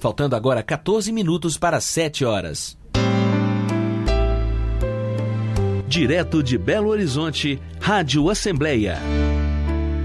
Faltando agora 14 minutos para 7 horas. Direto de Belo Horizonte, Rádio Assembleia.